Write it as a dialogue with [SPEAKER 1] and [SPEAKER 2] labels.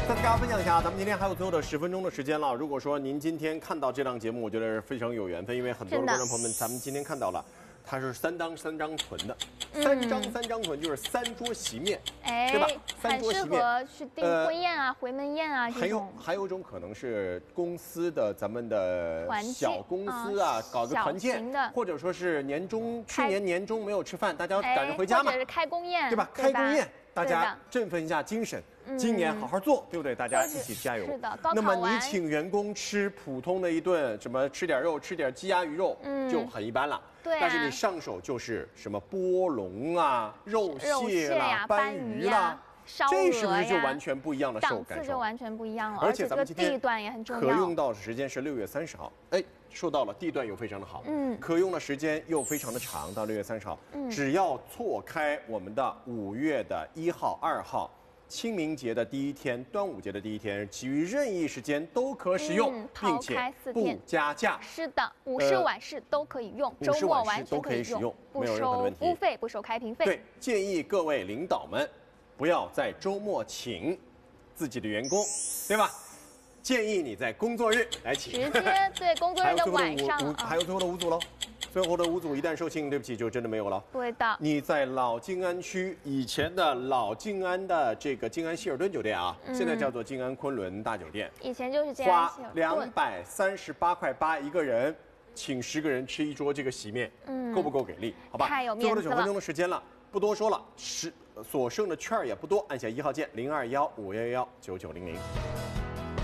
[SPEAKER 1] 再跟大家分享一下，咱们今天还有最后的10分钟的时间了。如果说您今天看到这档节目，我觉得是非常有缘分，因为很多的观众朋友们，咱们今天看到了。它是3张屯的，3张屯就是3桌席面，对吧？
[SPEAKER 2] 很适合去订婚宴啊、回门宴啊这种。
[SPEAKER 1] 还有一种可能是公司的咱们的小公司啊，搞个团建，或者说是去年年终没有吃饭，大家赶着回家嘛，
[SPEAKER 2] 或者是开工宴，
[SPEAKER 1] 对吧？开工宴，大家振奋一下精神。今年好好做，对不对？大家一起加油。
[SPEAKER 2] 是的，
[SPEAKER 1] 那么你请员工吃普通的一顿，什么吃点肉，吃点鸡鸭鱼肉，就很一般了。
[SPEAKER 2] 对。
[SPEAKER 1] 但是你上手就是什么波龙啊、肉蟹啦、斑鱼啦，这是不是就完全不一样的感受？
[SPEAKER 2] 档次就完全不一样了。
[SPEAKER 1] 而且咱们今天
[SPEAKER 2] 地段也很重要。
[SPEAKER 1] 可用到的时间是6月30号。哎，说到了地段又非常的好，可用的时间又非常的长，到6月30号，只要错开我们的5月的1号、2号。清明节的第一天，端午节的第一天，其余任意时间都可使用，并且不加价。
[SPEAKER 2] 是的，午市晚市都可以用，周末完全可以使用，
[SPEAKER 1] 没有任何的问题。
[SPEAKER 2] 不收屋费，不收开瓶费。
[SPEAKER 1] 对，建议各位领导们不要在周末请自己的员工，对吧？建议你在工作日来请。
[SPEAKER 2] 直接对工作日的晚上。
[SPEAKER 1] 还有最后的5组喽。最后的5组一旦售罄，对不起，就真的没有了。
[SPEAKER 2] 对的。
[SPEAKER 1] 你在老静安区以前的老静安的这个静安希尔顿酒店啊，现在叫做静安昆仑大酒店。
[SPEAKER 2] 以前就是静安希尔顿。
[SPEAKER 1] 花238.8块一个人，请10个人吃一桌这个席面，够不够给力？好吧。
[SPEAKER 2] 太有面子了。
[SPEAKER 1] 最后的9分钟的时间了，不多说了，所剩的券也不多，按下1号键0215119900。